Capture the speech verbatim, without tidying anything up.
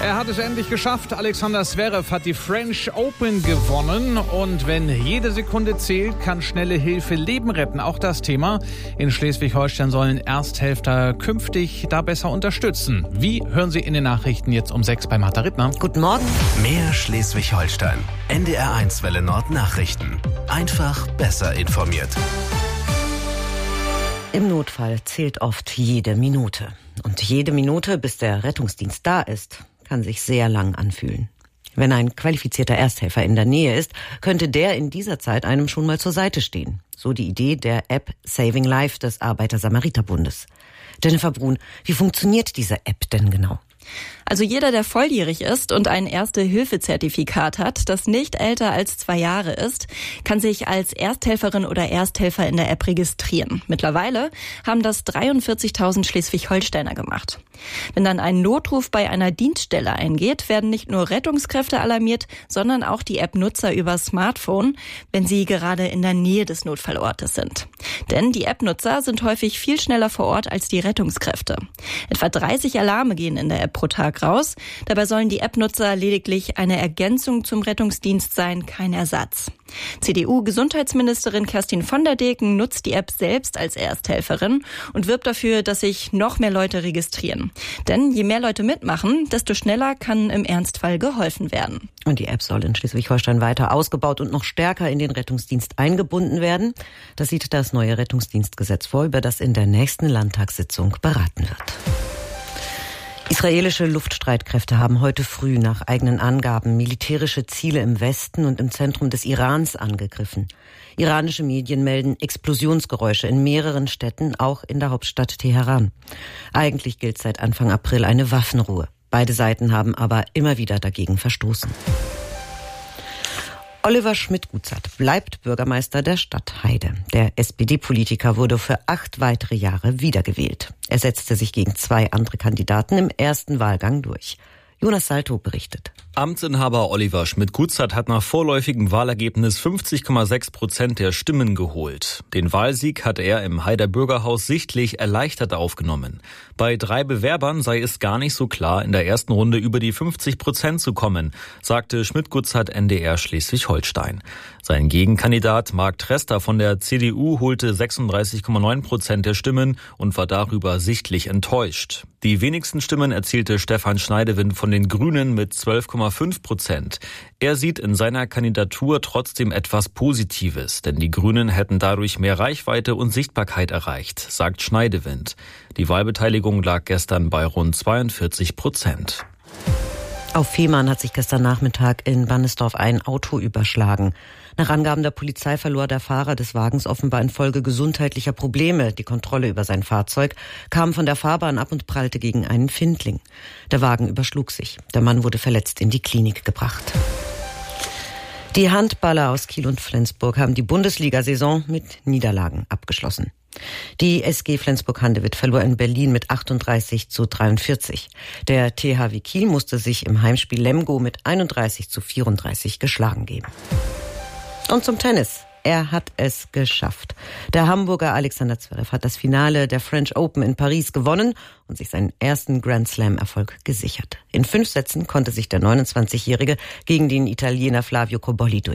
Er hat es endlich geschafft. Alexander Zverev hat die French Open gewonnen. Und wenn jede Sekunde zählt, kann schnelle Hilfe Leben retten. Auch das Thema. In Schleswig-Holstein sollen Ersthelfer künftig da besser unterstützen. Wie, hören Sie in den Nachrichten jetzt um sechs bei Martha Rittner. Guten Morgen. Mehr Schleswig-Holstein. N D R eins Welle Nord Nachrichten. Einfach besser informiert. Im Notfall zählt oft jede Minute. Und jede Minute, bis der Rettungsdienst da ist, kann sich sehr lang anfühlen. Wenn ein qualifizierter Ersthelfer in der Nähe ist, könnte der in dieser Zeit einem schon mal zur Seite stehen. So die Idee der App Saving Life des Arbeiter-Samariter-Bundes. Jennifer Brun, wie funktioniert diese App denn genau? Also jeder, der volljährig ist und ein Erste-Hilfe-Zertifikat hat, das nicht älter als zwei Jahre ist, kann sich als Ersthelferin oder Ersthelfer in der App registrieren. Mittlerweile haben das dreiundvierzigtausend Schleswig-Holsteiner gemacht. Wenn dann ein Notruf bei einer Dienststelle eingeht, werden nicht nur Rettungskräfte alarmiert, sondern auch die App-Nutzer über Smartphone, wenn sie gerade in der Nähe des Notfallortes sind. Denn die App-Nutzer sind häufig viel schneller vor Ort als die Rettungskräfte. Etwa dreißig Alarme gehen in der App pro Tag raus. Dabei sollen die App-Nutzer lediglich eine Ergänzung zum Rettungsdienst sein, kein Ersatz. C D U-Gesundheitsministerin Kerstin von der Deken nutzt die App selbst als Ersthelferin und wirbt dafür, dass sich noch mehr Leute registrieren. Denn je mehr Leute mitmachen, desto schneller kann im Ernstfall geholfen werden. Und die App soll in Schleswig-Holstein weiter ausgebaut und noch stärker in den Rettungsdienst eingebunden werden. Das sieht das neue Rettungsdienstgesetz vor, über das in der nächsten Landtagssitzung beraten wird. Israelische Luftstreitkräfte haben heute früh nach eigenen Angaben militärische Ziele im Westen und im Zentrum des Irans angegriffen. Iranische Medien melden Explosionsgeräusche in mehreren Städten, auch in der Hauptstadt Teheran. Eigentlich gilt seit Anfang April eine Waffenruhe. Beide Seiten haben aber immer wieder dagegen verstoßen. Oliver Schmidt-Gutzert bleibt Bürgermeister der Stadt Heide. Der S P D-Politiker wurde für acht weitere Jahre wiedergewählt. Er setzte sich gegen zwei andere Kandidaten im ersten Wahlgang durch. Jonas Salto berichtet. Amtsinhaber Oliver Schmidt-Gutzert hat nach vorläufigem Wahlergebnis fünfzig Komma sechs Prozent der Stimmen geholt. Den Wahlsieg hat er im Heider Bürgerhaus sichtlich erleichtert aufgenommen. Bei drei Bewerbern sei es gar nicht so klar, in der ersten Runde über die fünfzig Prozent zu kommen, sagte Schmidt-Gutzert N D R Schleswig-Holstein. Sein Gegenkandidat Marc Trester von der C D U holte sechsunddreißig Komma neun Prozent der Stimmen und war darüber sichtlich enttäuscht. Die wenigsten Stimmen erzielte Stefan Schneidewind von den Grünen mit zwölf Komma fünf Prozent. Er sieht in seiner Kandidatur trotzdem etwas Positives, denn die Grünen hätten dadurch mehr Reichweite und Sichtbarkeit erreicht, sagt Schneidewind. Die Wahlbeteiligung lag gestern bei rund zweiundvierzig Prozent. Auf Fehmarn hat sich gestern Nachmittag in Bannesdorf ein Auto überschlagen. Nach Angaben der Polizei verlor der Fahrer des Wagens offenbar infolge gesundheitlicher Probleme die Kontrolle über sein Fahrzeug, kam von der Fahrbahn ab und prallte gegen einen Findling. Der Wagen überschlug sich. Der Mann wurde verletzt in die Klinik gebracht. Die Handballer aus Kiel und Flensburg haben die Bundesliga-Saison mit Niederlagen abgeschlossen. Die S G Flensburg-Handewitt verlor in Berlin mit achtunddreißig zu dreiundvierzig. Der T H W Kiel musste sich im Heimspiel Lemgo mit einunddreißig zu vierunddreißig geschlagen geben. Und zum Tennis. Er hat es geschafft. Der Hamburger Alexander Zverev hat das Finale der French Open in Paris gewonnen und sich seinen ersten Grand Slam-Erfolg gesichert. In fünf Sätzen konnte sich der neunundzwanzigjährige gegen den Italiener Flavio Cobolli durch